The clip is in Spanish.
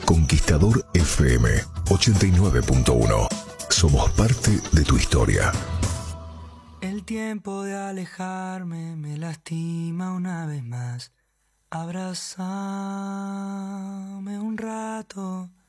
Conquistador FM 89.1. Somos parte de tu historia. El tiempo de alejarme me lastima una vez más. Abrázame un rato.